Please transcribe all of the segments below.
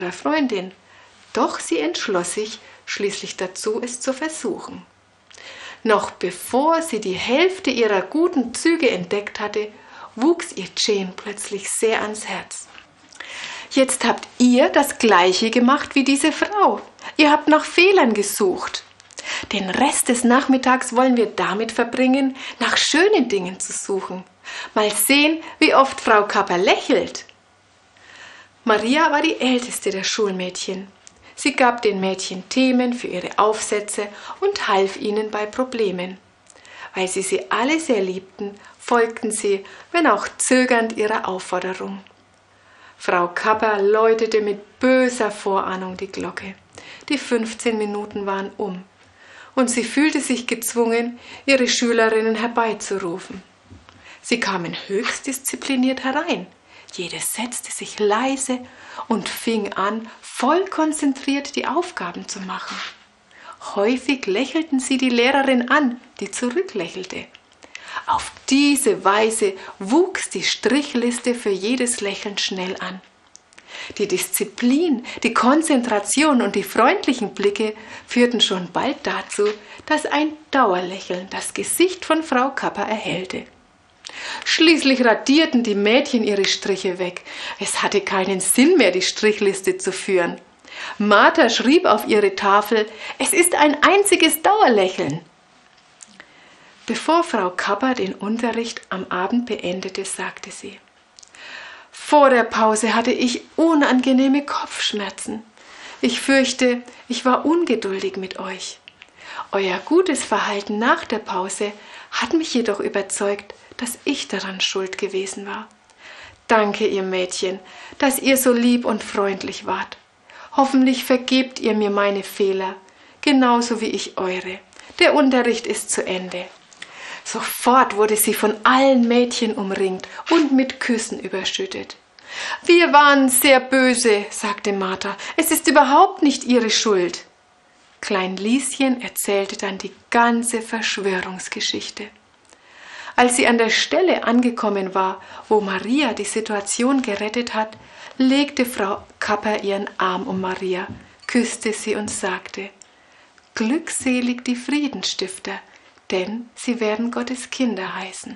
ihrer Freundin. Doch sie entschloss sich schließlich dazu, es zu versuchen. Noch bevor sie die Hälfte ihrer guten Züge entdeckt hatte, wuchs ihr Jane plötzlich sehr ans Herz. Jetzt habt ihr das Gleiche gemacht wie diese Frau. Ihr habt nach Fehlern gesucht. Den Rest des Nachmittags wollen wir damit verbringen, nach schönen Dingen zu suchen. Mal sehen, wie oft Frau Kapper lächelt. Maria war die älteste der Schulmädchen. Sie gab den Mädchen Themen für ihre Aufsätze und half ihnen bei Problemen. Weil sie alle sehr liebten, folgten sie, wenn auch zögernd, ihrer Aufforderung. Frau Kapper läutete mit böser Vorahnung die Glocke. Die 15 Minuten waren um, und sie fühlte sich gezwungen, ihre Schülerinnen herbeizurufen. Sie kamen höchst diszipliniert herein. Jede setzte sich leise und fing an, voll konzentriert die Aufgaben zu machen. Häufig lächelten sie die Lehrerin an, die zurücklächelte. Auf diese Weise wuchs die Strichliste für jedes Lächeln schnell an. Die Disziplin, die Konzentration und die freundlichen Blicke führten schon bald dazu, dass ein Dauerlächeln das Gesicht von Frau Kapper erhellte. Schließlich radierten die Mädchen ihre Striche weg. Es hatte keinen Sinn mehr, die Strichliste zu führen. Martha schrieb auf ihre Tafel: Es ist ein einziges Dauerlächeln. Bevor Frau Kapper den Unterricht am Abend beendete, sagte sie: Vor der Pause hatte ich unangenehme Kopfschmerzen. Ich fürchte, ich war ungeduldig mit euch. Euer gutes Verhalten nach der Pause hat mich jedoch überzeugt, dass ich daran schuld gewesen war. Danke, ihr Mädchen, dass ihr so lieb und freundlich wart. Hoffentlich vergebt ihr mir meine Fehler, genauso wie ich eure. Der Unterricht ist zu Ende. Sofort wurde sie von allen Mädchen umringt und mit Küssen überschüttet. Wir waren sehr böse, sagte Martha. Es ist überhaupt nicht ihre Schuld. Klein Lieschen erzählte dann die ganze Verschwörungsgeschichte. Als sie an der Stelle angekommen war, wo Maria die Situation gerettet hat, legte Frau Kapper ihren Arm um Maria, küsste sie und sagte: Glückselig die Friedensstifter, denn sie werden Gottes Kinder heißen.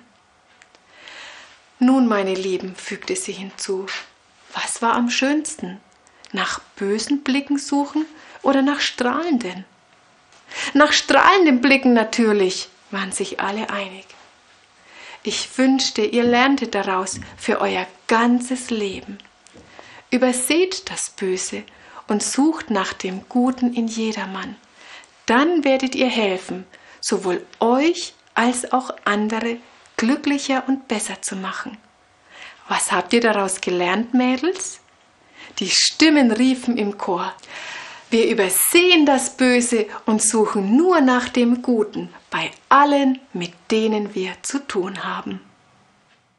Nun, meine Lieben, fügte sie hinzu, was war am schönsten? Nach bösen Blicken suchen oder nach strahlenden? Nach strahlenden Blicken natürlich, waren sich alle einig. Ich wünschte, ihr lerntet daraus für euer ganzes Leben. Überseht das Böse und sucht nach dem Guten in jedermann. Dann werdet ihr helfen, sowohl euch als auch andere glücklicher und besser zu machen. Was habt ihr daraus gelernt, Mädels? Die Stimmen riefen im Chor: Wir übersehen das Böse und suchen nur nach dem Guten bei allen, mit denen wir zu tun haben.